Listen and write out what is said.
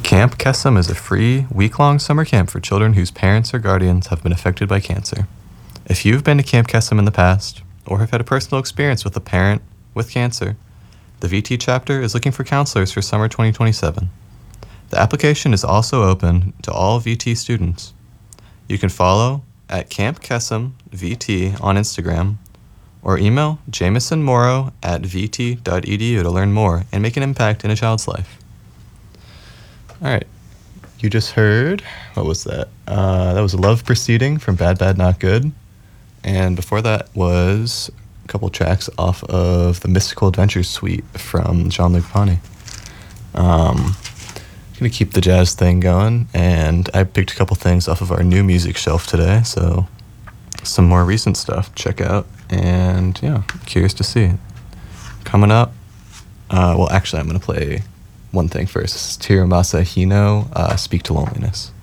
Camp Kesem is a free, week-long summer camp for children whose parents or guardians have been affected by cancer. If you've been to Camp Kesem in the past, or have had a personal experience with a parent with cancer, the VT chapter is looking for counselors for summer 2027. The application is also open to all VT students. You can follow at Camp Kesem VT on Instagram, or email jamesonmorrow@vt.edu to learn more and make an impact in a child's life. All right, you just heard, what was that? That was Love Proceeding from Bad Bad Not Good. And before that was a couple tracks off of the Mystical Adventures suite from Jean-Luc Ponty. Gonna keep the jazz thing going, and I picked a couple things off of our new music shelf today, so some more recent stuff to check out, and yeah, curious to see. Coming up, well, actually, I'm gonna play one thing first. This is Tirumasa Hino, Speak to Loneliness.